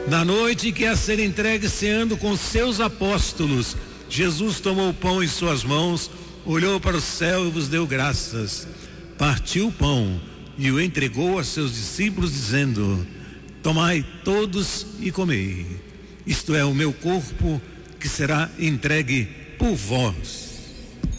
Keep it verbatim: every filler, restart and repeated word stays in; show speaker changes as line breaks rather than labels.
Na noite que a ser entregue ceando com seus apóstolos, Jesus tomou o pão em suas mãos, olhou para o céu e vos deu graças. Partiu o pão e o entregou a seus discípulos, dizendo: tomai todos e comei. Isto é o meu corpo, que será entregue por vós.